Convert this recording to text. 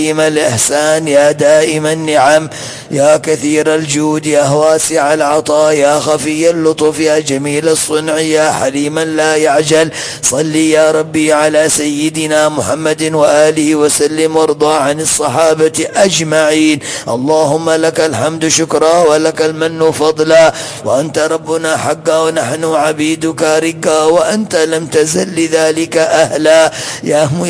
الإحسان يا دائم النعم يا كثير الجود يا واسع العطاء يا خفي اللطف يا جميل الصنع يا حليما لا يعجل صل يا ربي على سيدنا محمد وآله وسلم وارضى عن الصحابة أجمعين. اللهم لك الحمد شكرا ولك المن فضلا وأنت ربنا حقا ونحن عبيدك رقا وأنت لم تزل لذلك أهلا. يا